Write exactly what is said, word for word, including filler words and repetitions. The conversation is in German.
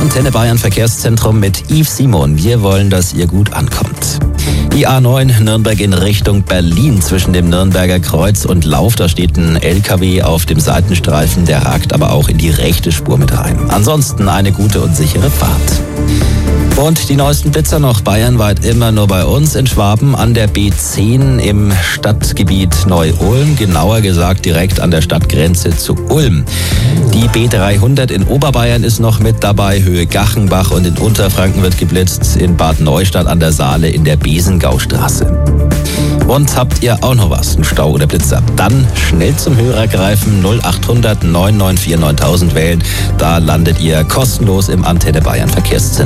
Antenne Bayern Verkehrszentrum mit Yves Simon. Wir wollen, dass ihr gut ankommt. Die A neun Nürnberg in Richtung Berlin zwischen dem Nürnberger Kreuz und Lauf. Da steht ein L K W auf dem Seitenstreifen, der ragt aber auch in die rechte Spur mit rein. Ansonsten eine gute und sichere Fahrt. Und die neuesten Blitzer noch bayernweit immer nur bei uns in Schwaben an der B zehn im Stadtgebiet Neu-Ulm, genauer gesagt direkt an der Stadtgrenze zu Ulm. Die B dreihundert in Oberbayern ist noch mit dabei, Höhe Gachenbach, und in Unterfranken wird geblitzt in Bad Neustadt an der Saale in der Besengaustraße. Und habt ihr auch noch was, einen Stau oder Blitzer? Dann schnell zum Hörer greifen, null achthundert neun neun vier neuntausend wählen. Da landet ihr kostenlos im Antenne Bayern Verkehrszentrum.